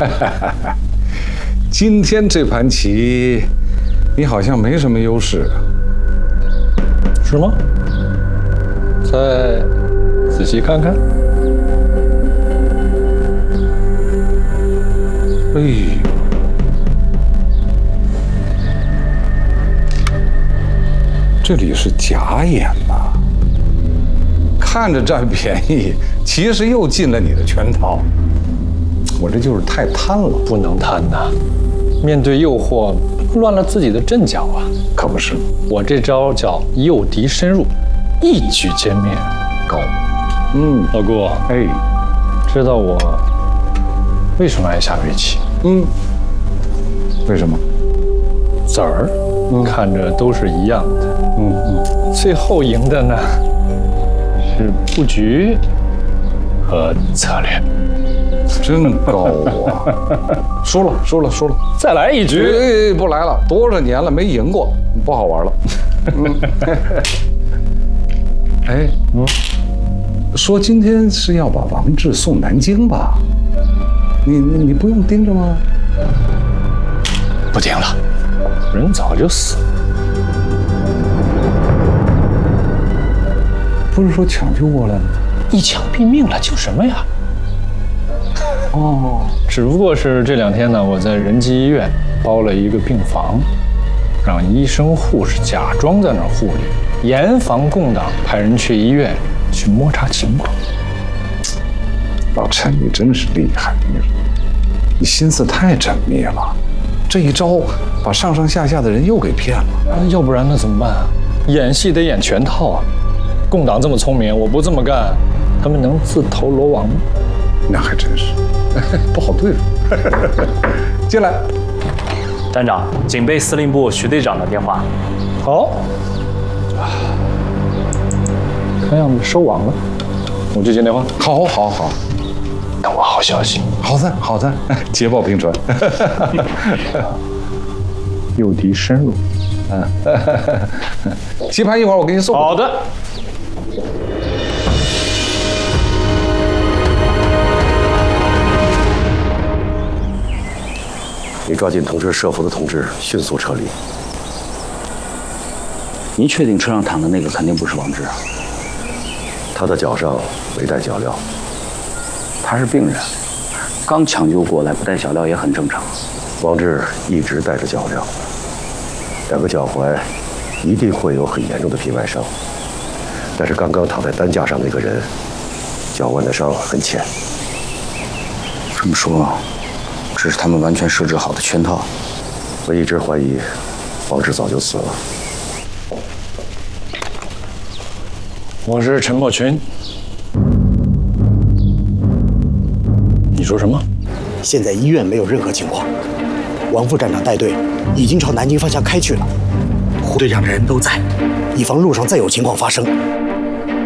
今天这盘棋，你好像没什么优势， 是吗？再仔细看看。 哎呦，这里是假眼呐！看着占便宜，其实又进了你的圈套。我这就是太贪了， 不能贪呐！面对诱惑，乱了自己的阵脚啊！ 可不是。 我这招叫诱敌深入，一举歼灭。 高。 老顾， 哎， 知道我为什么爱下围棋？ 为什么？ 子儿，看着都是一样的。最后赢的呢是布局和策略。 真高啊！输了， 再来一局。 不来了，多少年了没赢过，不好玩了。说今天是要把王志送南京吧？你不用盯着吗？ 不盯了，人早就死了。 不是说抢救过来吗？ 一枪毙命了，救什么呀？只不过是这2天呢，我在仁济医院包了一个病房，让医生护士假装在那儿护理，严防共党派人去医院去摸查情况。 老陈，你真是厉害，你心思太缜密了，这一招把上上下下的人又给骗了。 要不然那怎么办啊？演戏得演全套啊！共党这么聪明，我不这么干，他们能自投罗网吗？ 那还真是不好对付。进来， 站长，警备司令部徐队长的电话。 好，看样子收网了，我去接电话。 好， 等我好消息。 好的，捷报频传。 诱敌深入。 棋盘一会儿我给你送。 好的。 你抓紧通知设伏的同志迅速撤离。 您确定车上躺的那个肯定不是王志？ 他的脚上没带脚镣。 他是病人，刚抢救过来，不带脚镣也很正常。 王志一直带着脚镣，2个脚踝一定会有很严重的皮外伤，但是刚刚躺在担架上那个人，脚腕的伤很浅。 这么说，这是他们完全设置好的圈套。 我一直怀疑王志早就死了。 我是陈默群。你说什么？ 现在医院没有任何情况，王副站长带队已经朝南京方向开去了，胡队长的人都在，以防路上再有情况发生。